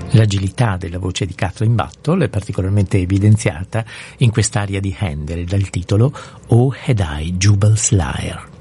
L'agilità della voce di Catherine Battle è particolarmente evidenziata in quest'aria di Handel dal titolo O Had I Jubal Lyre.